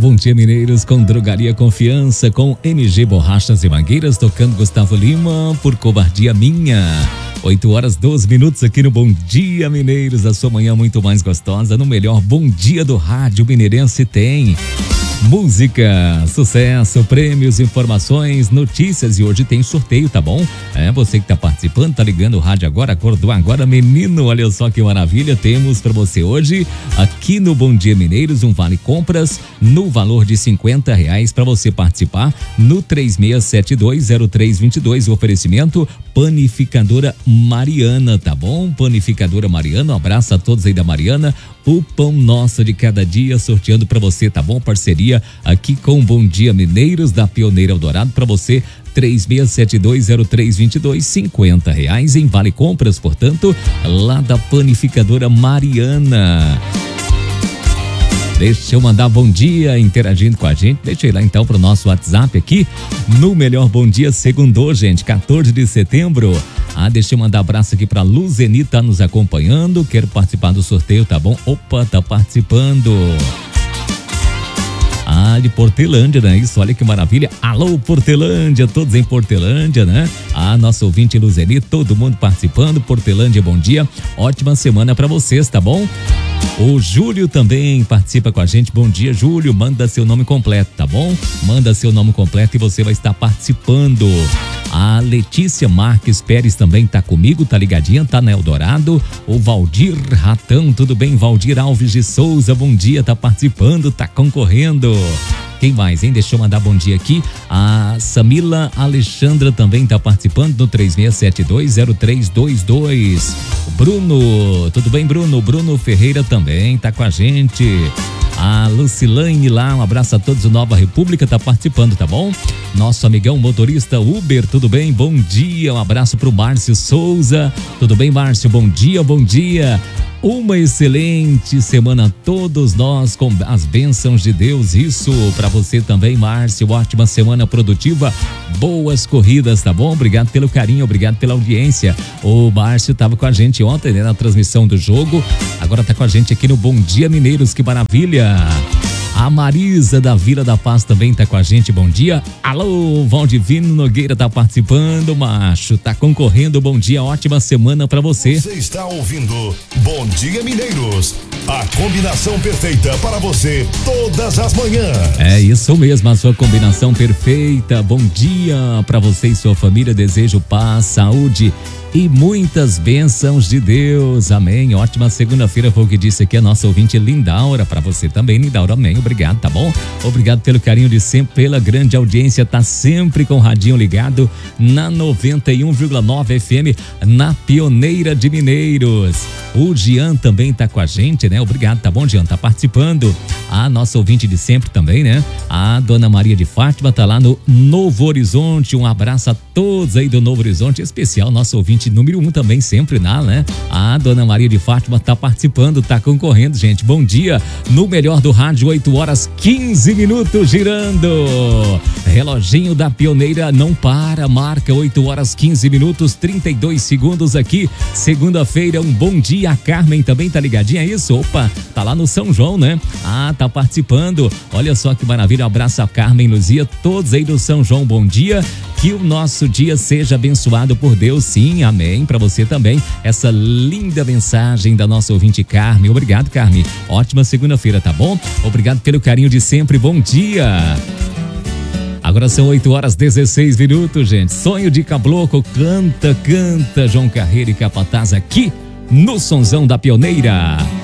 Bom Dia Mineiros com Drogaria Confiança, com MG Borrachas e Mangueiras, tocando Gustavo Lima, Por Covardia Minha. 8h12 aqui no Bom Dia Mineiros, a sua manhã muito mais gostosa, no melhor Bom Dia do rádio mineirense tem música, sucesso, prêmios, informações, notícias, e hoje tem sorteio, tá bom? Você que tá participando, tá ligando o rádio agora, acordou agora, menino, olha só que maravilha, temos pra você hoje, aqui no Bom Dia Mineiros, um vale compras no valor de R$50 pra você participar no 36720322, o oferecimento Panificadora Mariana, tá bom? Panificadora Mariana, um abraço a todos aí da Mariana, o pão nosso de cada dia sorteando pra você, tá bom? Parceria aqui com Bom Dia Mineiros da Pioneira Eldorado para você, 36720322, R$50 em vale compras, portanto, lá da Panificadora Mariana. Deixa eu mandar bom dia interagindo com a gente. Deixa eu ir lá então pro nosso WhatsApp aqui no Melhor Bom Dia Segundou, gente, 14 de setembro. Deixa eu mandar abraço aqui pra Luzeni, tá nos acompanhando, quero participar do sorteio, tá bom? Opa, tá participando. De Portelândia, né? Isso, olha que maravilha. Alô, Portelândia, todos em Portelândia, né? Nosso ouvinte Luzeni, todo mundo participando. Portelândia, bom dia. Ótima semana pra vocês, tá bom? O Júlio também participa com a gente. Bom dia, Júlio. Manda seu nome completo, tá bom? Manda seu nome completo e você vai estar participando. A Letícia Marques Pérez também tá comigo, tá ligadinha, tá na Eldorado. O Valdir Ratão, tudo bem? Valdir Alves de Souza, bom dia, tá participando, tá concorrendo. Quem mais, hein? Deixa eu mandar bom dia aqui. A Samila Alexandra também tá participando no 36720322. Bruno, tudo bem, Bruno? Bruno Ferreira também tá com a gente. A Lucilane lá, um abraço a todos, o Nova República tá participando, tá bom? Nosso amigão motorista Uber, tudo bem? Bom dia, um abraço pro Márcio Souza, tudo bem, Márcio? Bom dia, bom dia. Uma excelente semana a todos nós, com as bênçãos de Deus, isso para você também, Márcio, ótima semana produtiva, boas corridas, tá bom? Obrigado pelo carinho, obrigado pela audiência. O Márcio tava com a gente ontem, né, na transmissão do jogo, agora tá com a gente aqui no Bom Dia Mineiros, que maravilha! A Marisa da Vila da Paz também tá com a gente, bom dia. Alô, Valdivino Nogueira tá participando, macho, tá concorrendo, bom dia, ótima semana pra você. Você está ouvindo Bom Dia Mineiros, a combinação perfeita para você todas as manhãs. É isso mesmo, a sua combinação perfeita, bom dia pra você e sua família, desejo paz, saúde e muitas bênçãos de Deus, amém. Ótima segunda-feira, foi o que disse aqui a nossa ouvinte Lindaura, para você também, Lindaura, amém, obrigado, tá bom? Obrigado pelo carinho de sempre, pela grande audiência, tá sempre com o radinho ligado na 91,9 FM, na Pioneira de Mineiros. O Jean também tá com a gente, né? Obrigado, tá bom, Jean? Tá participando. A nossa ouvinte de sempre também, né? A Dona Maria de Fátima tá lá no Novo Horizonte, um abraço a todos aí do Novo Horizonte, especial, nosso ouvinte número 1 também, sempre lá, né? A Dona Maria de Fátima tá participando, tá concorrendo, gente. Bom dia, no melhor do rádio, 8h15 girando. Reloginho da Pioneira não para, marca 8h15, 32 segundos aqui. Segunda-feira, um bom dia. A Carmen também tá ligadinha, é isso? Opa, tá lá no São João, né? Tá participando. Olha só que maravilha, um abraço a Carmen, Luzia, todos aí do São João, bom dia. Que o nosso dia seja abençoado por Deus, sim, amém, para você também, essa linda mensagem da nossa ouvinte Carmen, obrigado, Carmen, ótima segunda-feira, tá bom? Obrigado pelo carinho de sempre, bom dia. Agora são 8h16, gente, Sonho de Cabloco, canta, João Carreiro e Capataz aqui no Sonzão da Pioneira.